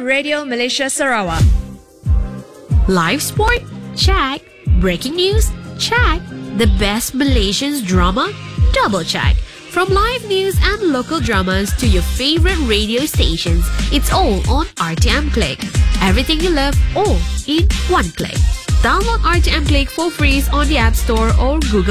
Radio Malaysia Sarawak. Live sport? Check. Breaking news? Check. The best Malaysians drama? Double check. From live news and local dramas to your favorite radio stations, it's all on RTM Click. Everything you love, all in one click. Download RTM Click for free on the App Store or Google